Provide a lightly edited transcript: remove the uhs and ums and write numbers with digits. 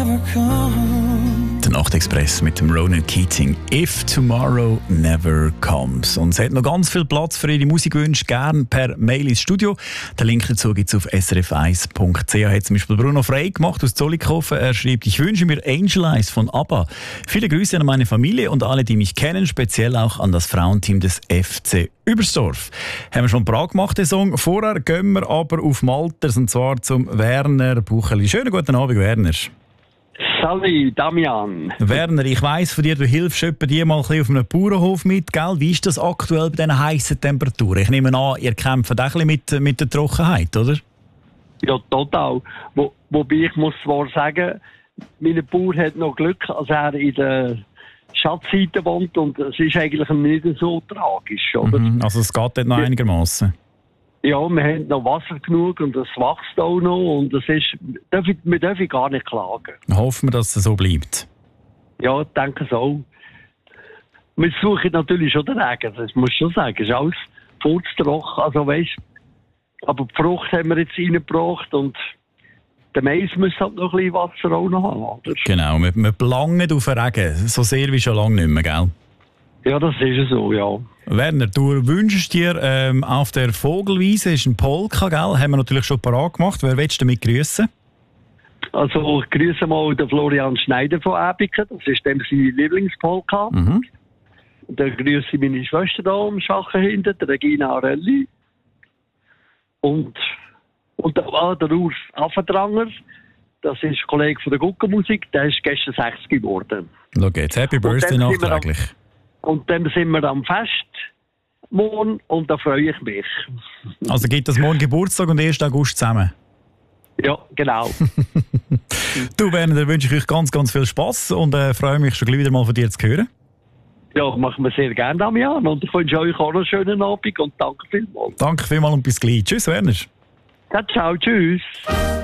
Der Nachtexpress mit dem Ronan Keating. If Tomorrow Never Comes. Und sie hat noch ganz viel Platz für ihre Musikwünsche, gern per Mail ins Studio. Den Link dazu gibt es auf srf1.ch. Hat zum Beispiel Bruno Frey gemacht aus Zollikofen. Er schreibt: Ich wünsche mir Angel Eyes von ABBA. Viele Grüße an meine Familie und alle, die mich kennen, speziell auch an das Frauenteam des FC Übersdorf. Haben wir schon Prag gemacht, den Song. Vorher gehen wir aber auf Malters, und zwar zum Werner Bucheli. Schönen guten Abend, Werner. Salut, Damian. Werner, ich weiss von dir, du hilfst etwa die mal ein bisschen auf einem Bauernhof mit, gell? Wie ist das aktuell bei diesen heissen Temperaturen? Ich nehme an, ihr kämpft auch ein bisschen mit der Trockenheit, oder? Ja, total. Wobei ich muss zwar sagen, mein Bauer hat noch Glück, als er in der Schatzseite wohnt, und es ist eigentlich nicht so tragisch, oder? Also es geht dort noch einigermaßen. Ja, wir haben noch Wasser genug und es wächst auch noch, und es ist, wir dürfen gar nicht klagen. Hoffen wir, dass es so bleibt. Ja, ich denke so. Wir suchen natürlich schon den Regen, das muss ich schon sagen. Es ist alles furztrocken, also weißt, aber die Frucht haben wir jetzt reingebracht, und der Mais muss halt noch ein bisschen Wasser auch noch haben, oder? Genau, wir belangen auf den Regen, so sehr wie schon lange nicht mehr, gell? Ja, das ist so, ja. Werner, du wünschst dir auf der Vogelwiese ist ein Polka, gell? Haben wir natürlich schon parat gemacht. Wer willst du damit grüßen? Also, ich grüße mal den Florian Schneider von Ebiken. Das ist dem seine Lieblingspolka. Dann grüße ich meine Schwester da am Schachen hinten, die Regina Arelli. Und der Urs Affendranger, das ist ein Kollege von der Guckenmusik, der ist gestern 60 geworden. Schau jetzt, Happy Birthday nachträglich. Und dann sind wir am Fest morgen, und da freue ich mich. Also gibt das morgen Geburtstag und 1. August zusammen? Ja, genau. Du, Werner, dann wünsche ich euch ganz, ganz viel Spass und freue mich schon gleich wieder mal von dir zu hören. Ja, machen wir sehr gerne, Damian. Und ich wünsche euch auch einen schönen Abend und danke vielmals. Danke vielmals und bis gleich. Tschüss, Werner. Ja, ciao, tschüss.